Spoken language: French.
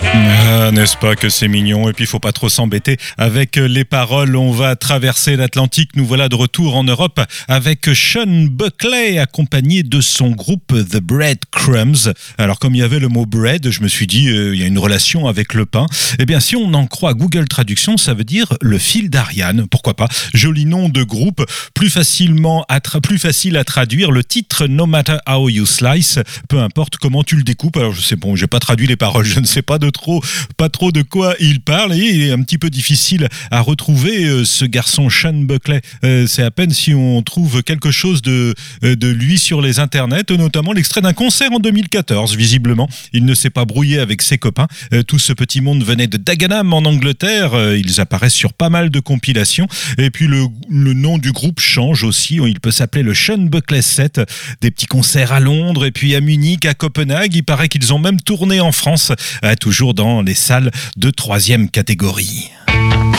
Ah, n'est-ce pas que c'est mignon? Et puis, il faut pas trop s'embêter avec les paroles. On va traverser l'Atlantique. Nous voilà de retour en Europe avec Sean Buckley, accompagné de son groupe The Breadcrumbs. Alors, comme il y avait le mot bread, je me suis dit, il y a une relation avec le pain. Eh bien, si on en croit Google Traduction, ça veut dire le fil d'Ariane. Pourquoi pas? Joli nom de groupe, plus facile à traduire. Le titre, No Matter How You Slice, peu importe comment tu le découpes. Alors, je sais, bon, j'ai pas traduit les paroles, je ne sais pas pas trop de quoi il parle, et il est un petit peu difficile à retrouver ce garçon Sean Buckley. C'est à peine si on trouve quelque chose de lui sur les internets, notamment l'extrait d'un concert en 2014. Visiblement, il ne s'est pas brouillé avec ses copains. Tout ce petit monde venait de Dagenham en Angleterre. Ils apparaissent sur pas mal de compilations. Et puis le nom du groupe change aussi. Il peut s'appeler le Sean Buckley Set. Des petits concerts à Londres et puis à Munich, à Copenhague. Il paraît qu'ils ont même tourné en France, toujours dans les salles de 3e catégorie.